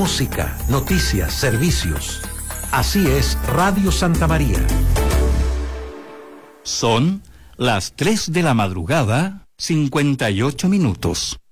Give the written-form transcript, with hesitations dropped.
música, noticias, servicios. Así es Radio Santa María. Son las 3 de la madrugada, 58 minutos.